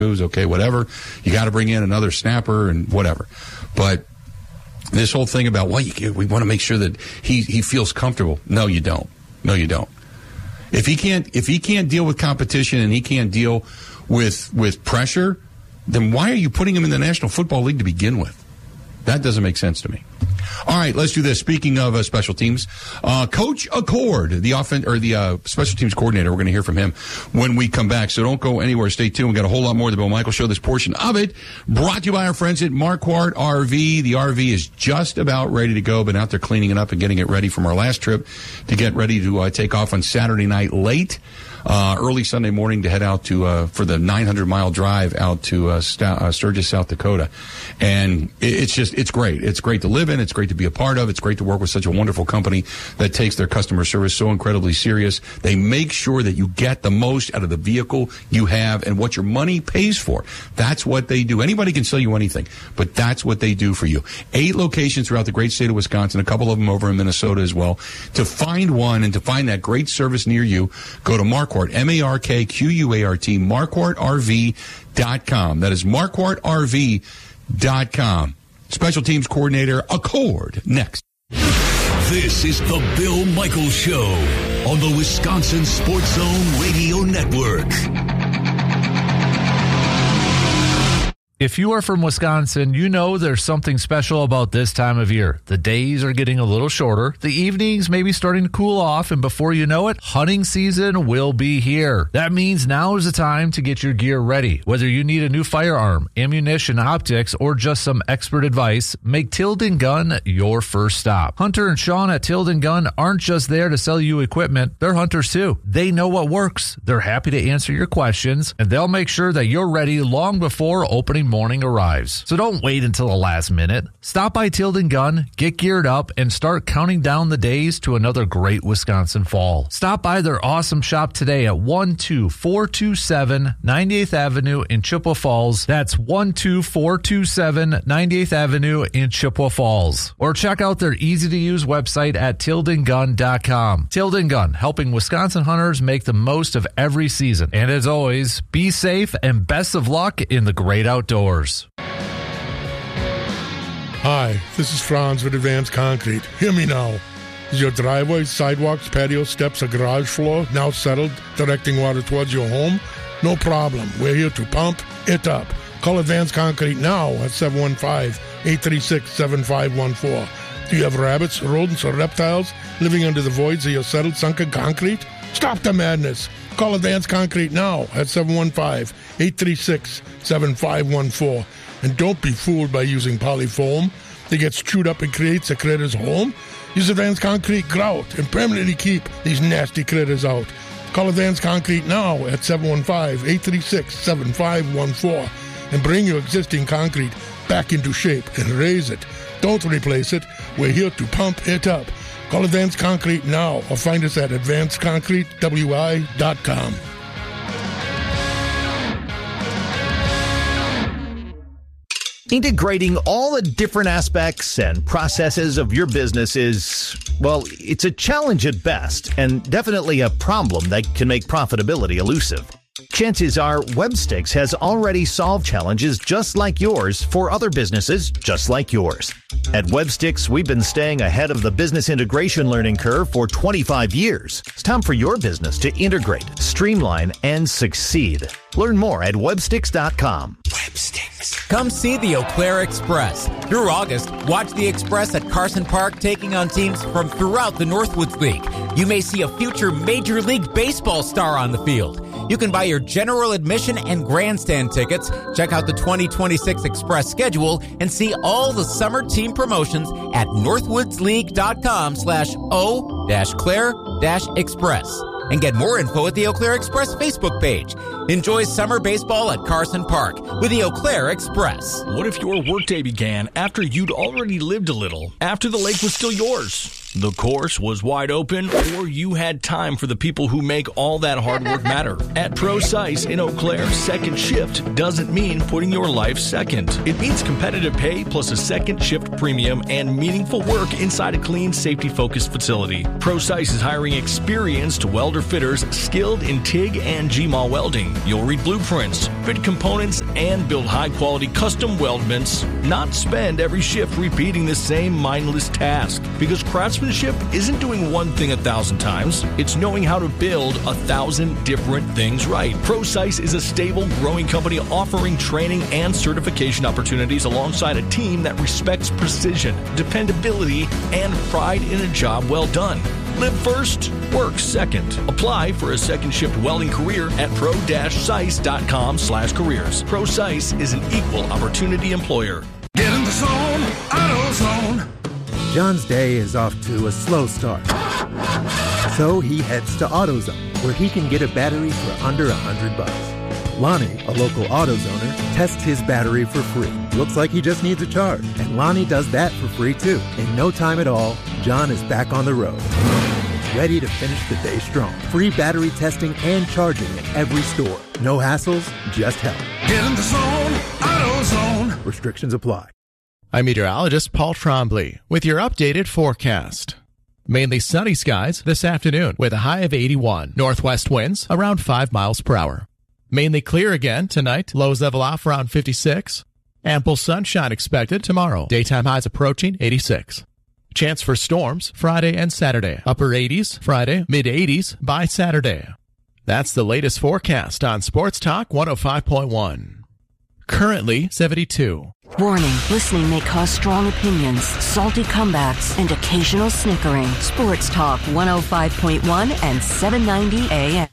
okay, whatever. You got to bring in another snapper and whatever. But this whole thing about, we want to make sure that he feels comfortable. No, you don't. No, you don't. If he can't deal with competition and he can't deal with pressure, then why are you putting him in the National Football League to begin with? That doesn't make sense to me. All right, let's do this. Speaking of special teams, Coach Accord, the special teams coordinator, we're going to hear from him when we come back. So don't go anywhere. Stay tuned. We got a whole lot more of the Bill Michaels Show. This portion of it brought to you by our friends at Marquardt RV. The RV is just about ready to go. Been out there cleaning it up and getting it ready from our last trip to get ready to take off on Saturday night late. Early Sunday morning to head out to for the 900-mile drive out to Sturgis, South Dakota. And it's great. It's great to live in. It's great to be a part of. It's great to work with such a wonderful company that takes their customer service so incredibly serious. They make sure that you get the most out of the vehicle you have and what your money pays for. That's what they do. Anybody can sell you anything, but that's what they do for you. 8 locations throughout the great state of Wisconsin, a couple of them over in Minnesota as well. To find one and to find that great service near you, go to Marquardt, MARKQUART, MarquardtRV.com. That is MarquardtRV.com. Special Teams Coordinator Accord, next. This is the Bill Michaels Show on the Wisconsin Sports Zone Radio Network. If you are from Wisconsin, you know there's something special about this time of year. The days are getting a little shorter. The evenings may be starting to cool off, and before you know it, hunting season will be here. That means now is the time to get your gear ready. Whether you need a new firearm, ammunition, optics, or just some expert advice, make Tilden Gun your first stop. Hunter and Sean at Tilden Gun aren't just there to sell you equipment. They're hunters too. They know what works. They're happy to answer your questions, and they'll make sure that you're ready long before opening morning arrives. So don't wait until the last minute. Stop by Tilden Gun, get geared up, and start counting down the days to another great Wisconsin fall. Stop by their awesome shop today at 12427 98th Avenue in Chippewa Falls. That's 12427 98th Avenue in Chippewa Falls. Or check out their easy-to-use website at tildengun.com. Tilden Gun, helping Wisconsin hunters make the most of every season. And as always, be safe and best of luck in the great outdoors. Hi, this is Franz with Advanced Concrete. Hear me now. Is your driveway, sidewalks, patio steps, or garage floor now settled, directing water towards your home? No problem. We're here to pump it up. Call Advanced Concrete now at 715-836-7514. Do you have rabbits, rodents, or reptiles living under the voids of your settled, sunken concrete? Stop the madness. Call Advanced Concrete now at 715-836-7514. And don't be fooled by using polyfoam. It gets chewed up and creates a critter's home. Use Advanced Concrete grout and permanently keep these nasty critters out. Call Advanced Concrete now at 715-836-7514 and bring your existing concrete back into shape and raise it. Don't replace it. We're here to pump it up. Call Advanced Concrete now or find us at advancedconcretewi.com. Integrating all the different aspects and processes of your business is, well, it's a challenge at best and definitely a problem that can make profitability elusive. Chances are Webstix has already solved challenges just like yours for other businesses just like yours. At Webstix, we've been staying ahead of the business integration learning curve for 25 years. It's time for your business to integrate, streamline, and succeed. Learn more at Webstix.com. Webstix. Come see the Eau Claire Express. Through August, watch the Express at Carson Park taking on teams from throughout the Northwoods League. You may see a future Major League Baseball star on the field. You can buy your general admission and grandstand tickets, check out the 2026 Express schedule, and see all the summer team promotions at northwoodsleague.com/O-Claire-Express. And get more info at the Eau Claire Express Facebook page. Enjoy summer baseball at Carson Park with the Eau Claire Express. What if your workday began after you'd already lived a little, after the lake was still yours? The course was wide open, or you had time for the people who make all that hard work matter. At ProSice in Eau Claire, second shift doesn't mean putting your life second. It means competitive pay plus a second shift premium and meaningful work inside a clean, safety-focused facility. ProSice is hiring experienced welder fitters skilled in TIG and GMAW welding. You'll read blueprints, fit components, and build high-quality custom weldments, not spend every shift repeating the same mindless task. Because craftsmanship isn't doing one thing 1,000 times. It's knowing how to build 1,000 different things right. ProSice is a stable, growing company offering training and certification opportunities alongside a team that respects precision, dependability, and pride in a job well done. Live first, work second. Apply for a second shift welding career at pro-sice.com/careers. ProSice is an equal opportunity employer. Get in the zone, AutoZone. John's day is off to a slow start. So he heads to AutoZone, where he can get a battery for under $100. Lonnie, a local AutoZoner, tests his battery for free. Looks like he just needs a charge. And Lonnie does that for free too. In no time at all, John is back on the road, ready to finish the day strong. Free battery testing and charging at every store. No hassles, just help. Get in the zone, AutoZone. Restrictions apply. I'm meteorologist Paul Trombley with your updated forecast. Mainly sunny skies this afternoon with a high of 81. Northwest winds around 5 miles per hour. Mainly clear again tonight. Lows level off around 56. Ample sunshine expected tomorrow. Daytime highs approaching 86. Chance for storms Friday and Saturday. Upper 80s Friday, mid 80s by Saturday. That's the latest forecast on Sports Talk 105.1. Currently 72. Warning, listening may cause strong opinions, salty comebacks, and occasional snickering. Sports Talk 105.1 and 790 AM.